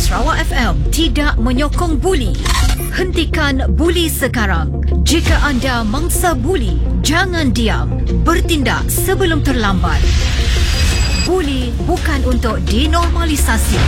Sarawak FM tidak menyokong buli. Hentikan buli sekarang. Jika anda mangsa buli, jangan diam. Bertindak sebelum terlambat. Buli bukan untuk dinormalisasi.